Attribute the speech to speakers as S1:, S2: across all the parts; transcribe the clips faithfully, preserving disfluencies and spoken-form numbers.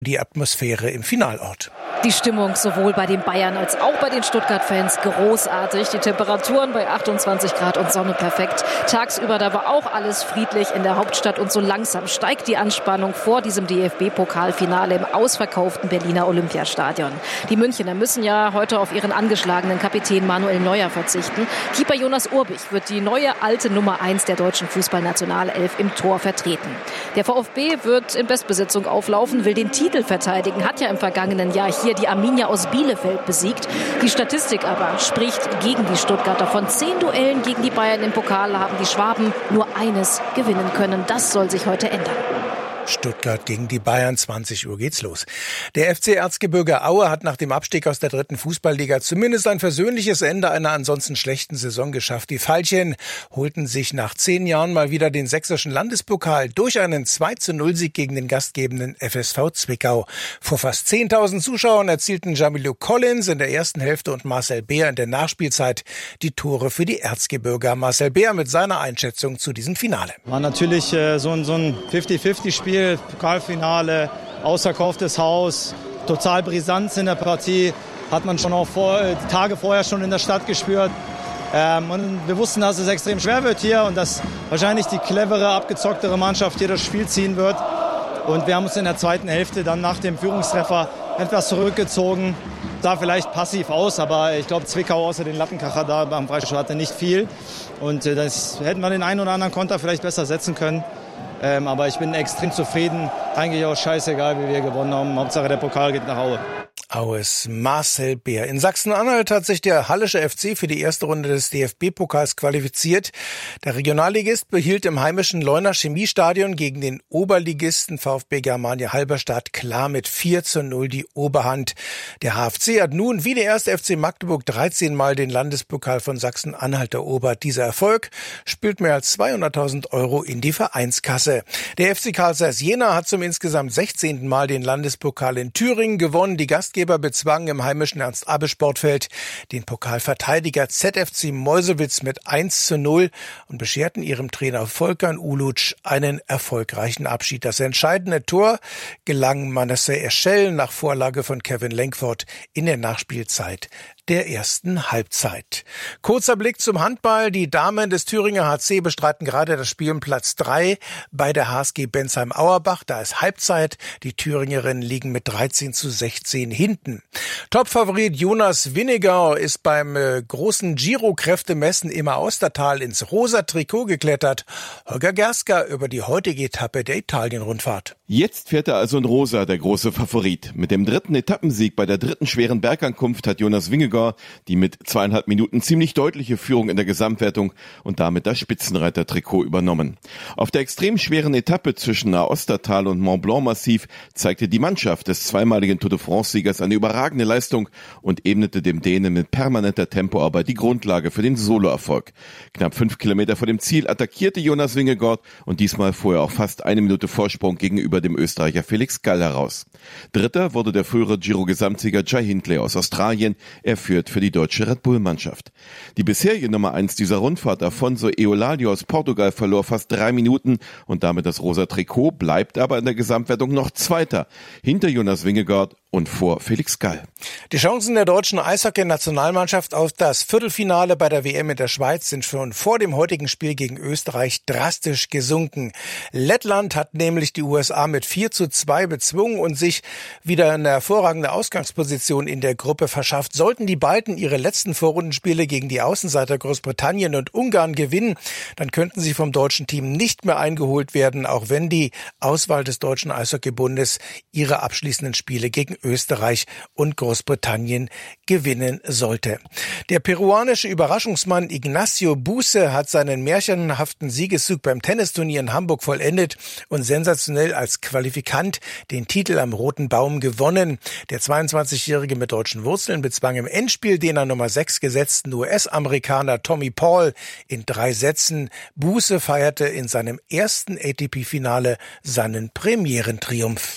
S1: die Atmosphäre im Finalort.
S2: Die Stimmung sowohl bei den Bayern als auch bei den Stuttgart-Fans großartig. Die Temperaturen bei achtundzwanzig Grad und Sonne perfekt. Tagsüber da war auch alles friedlich in der Hauptstadt und so langsam steigt die Anspannung vor diesem D F B-Pokalfinale im ausverkauften Berliner Olympiastadion. Die Münchner müssen ja heute auf ihren angeschlagenen Kapitän Manuel Neuer verzichten. Keeper Jonas Urbich wird die neue alte Nummer eins der deutschen Fußballnationalelf im Tor vertreten. Der VfB wird in Bestbesetzung auflaufen, will den Titel verteidigen, hat ja im vergangenen Jahr hier die Arminia aus Bielefeld besiegt. Die Statistik aber spricht gegen die Stuttgarter. Von zehn Duellen gegen die Bayern im Pokal haben die Schwaben nur eines gewinnen können. Das soll sich heute ändern.
S1: Stuttgart gegen die Bayern, zwanzig Uhr geht's los. Der F C Erzgebirge Aue hat nach dem Abstieg aus der dritten Fußballliga zumindest ein versöhnliches Ende einer ansonsten schlechten Saison geschafft. Die Veilchen holten sich nach zehn Jahren mal wieder den sächsischen Landespokal durch einen zwei zu null Sieg gegen den gastgebenden F S V Zwickau. Vor fast zehntausend Zuschauern erzielten Jamilou Collins in der ersten Hälfte und Marcel Beer in der Nachspielzeit die Tore für die Erzgebirger. Marcel Beer mit seiner Einschätzung zu diesem Finale.
S3: War natürlich äh, so ein, so ein fünfzig fünfzig Spiel. Pokalfinale, ausverkauftes Haus, total Brisanz in der Partie, hat man schon auch vor, äh, Tage vorher schon in der Stadt gespürt. Ähm, und wir wussten, dass es extrem schwer wird hier und dass wahrscheinlich die clevere, abgezocktere Mannschaft hier das Spiel ziehen wird. Und wir haben uns in der zweiten Hälfte dann nach dem Führungstreffer etwas zurückgezogen. Sah vielleicht passiv aus, aber ich glaube, Zwickau außer den Lattenkracher da beim Freistoß hatte nicht viel. Und äh, das hätten wir den einen oder anderen Konter vielleicht besser setzen können. Ähm, aber ich bin extrem zufrieden. Eigentlich auch scheißegal, wie wir gewonnen haben. Hauptsache der Pokal geht nach Aue.
S1: Aues Marcel Beer. In Sachsen-Anhalt hat sich der Hallische F C für die erste Runde des D F B-Pokals qualifiziert. Der Regionalligist behielt im heimischen Leuner Chemiestadion gegen den Oberligisten VfB Germania Halberstadt klar mit vier zu null die Oberhand. Der H F C hat nun wie der erste F C Magdeburg dreizehn Mal den Landespokal von Sachsen-Anhalt erobert. Dieser Erfolg spült mehr als zweihunderttausend Euro in die Vereinskasse. Der F C Carl Zeiss Jena hat zum insgesamt sechzehnten Mal den Landespokal in Thüringen gewonnen. Die Gastgeber bezwangen im heimischen Ernst-Abbe-Sportfeld den Pokalverteidiger Z F C Meuselwitz mit eins zu null und bescherten ihrem Trainer Volkan Uluc einen erfolgreichen Abschied. Das entscheidende Tor gelang Manasseh Eschel nach Vorlage von Kevin Lenkford in der Nachspielzeit der ersten Halbzeit. Kurzer Blick zum Handball. Die Damen des Thüringer H C bestreiten gerade das Spiel um Platz drei bei der H S G Bensheim-Auerbach. Da ist Halbzeit. Die Thüringerinnen liegen mit dreizehn zu sechzehn hinten. Topfavorit Jonas Winnegau ist beim äh, großen Giro-Kräftemessen im Austertal ins rosa Trikot geklettert. Holger Gerska über die heutige Etappe der Italien-Rundfahrt.
S4: Jetzt fährt er also in rosa, der große Favorit. Mit dem dritten Etappensieg bei der dritten schweren Bergankunft hat Jonas Vingegaard die mit zweieinhalb Minuten ziemlich deutliche Führung in der Gesamtwertung und damit das Spitzenreiter-Trikot übernommen. Auf der extrem schweren Etappe zwischen Aostatal und Mont Blanc Massiv zeigte die Mannschaft des zweimaligen Tour de France-Siegers eine überragende Leistung und ebnete dem Dänen mit permanenter Tempoarbeit die Grundlage für den Soloerfolg. Knapp fünf Kilometer vor dem Ziel attackierte Jonas Vingegaard und diesmal fuhr er auch fast eine Minute Vorsprung gegenüber dem Österreicher Felix Gall heraus. Dritter wurde der frühere Giro-Gesamtsieger Jai Hindley aus Australien. Er führt für die deutsche Red Bull-Mannschaft. Die bisherige Nummer eins dieser Rundfahrt, Afonso Eulalia aus Portugal, verlor fast drei Minuten und damit das rosa Trikot, bleibt aber in der Gesamtwertung noch Zweiter, hinter Jonas Vingegaard und vor Felix Gall.
S1: Die Chancen der deutschen Eishockey-Nationalmannschaft auf das Viertelfinale bei der W M in der Schweiz sind schon vor dem heutigen Spiel gegen Österreich drastisch gesunken. Lettland hat nämlich die U S A mit vier zu zwei bezwungen und sich wieder eine hervorragende Ausgangsposition in der Gruppe verschafft. Sollten die Balten ihre letzten Vorrundenspiele gegen die Außenseiter Großbritannien und Ungarn gewinnen, dann könnten sie vom deutschen Team nicht mehr eingeholt werden, auch wenn die Auswahl des Deutschen Eishockeybundes ihre abschließenden Spiele gegen Österreich und Großbritannien gewinnen sollte. Der peruanische Überraschungsmann Ignacio Buse hat seinen märchenhaften Siegeszug beim Tennisturnier in Hamburg vollendet und sensationell als Qualifikant den Titel am Roten Baum gewonnen. Der zweiundzwanzigjährige mit deutschen Wurzeln bezwang im Endspiel den an Nummer sechs gesetzten U S-Amerikaner Tommy Paul in drei Sätzen. Buse feierte in seinem ersten A T P-Finale seinen Premierentriumph.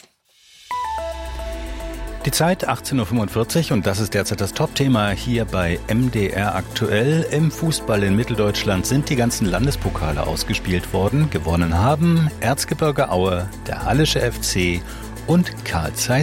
S5: Die Zeit achtzehn Uhr fünfundvierzig und das ist derzeit das Top-Thema hier bei M D R aktuell. Im Fußball in Mitteldeutschland sind die ganzen Landespokale ausgespielt worden. Gewonnen haben Erzgebirge Aue, der Hallische F C und Carl Zeiss